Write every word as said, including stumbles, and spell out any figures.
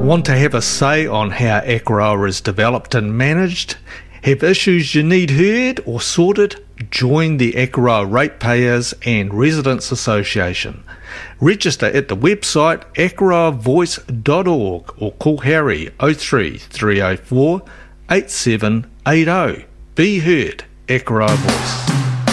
Want to have a say on how Akaroa is developed and managed? Have issues you need heard or sorted? Join the Akaroa Ratepayers and Residents Association. Register at the website akaroa voice dot org or call Harry oh three three oh four eight seven eight oh. Be heard, Akaroa Voice.